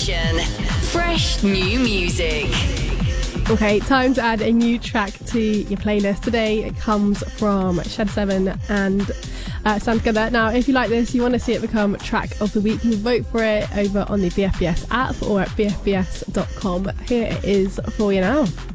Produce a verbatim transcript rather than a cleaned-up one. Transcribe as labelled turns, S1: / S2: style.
S1: Station. Fresh new music.
S2: Okay, time to add a new track to your playlist. Today it comes from Shed seven and uh, Stand Together. Now, if you like this, you want to see it become track of the week, you can vote for it over on the B F B S app or at b f b s dot com. Here it is for you now.